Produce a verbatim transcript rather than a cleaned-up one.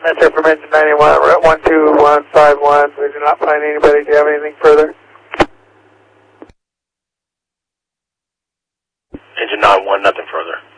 Metro from engine ninety-one, we're at one two one five one. We do not find anybody. Do you have anything further? Engine nine one, nothing further.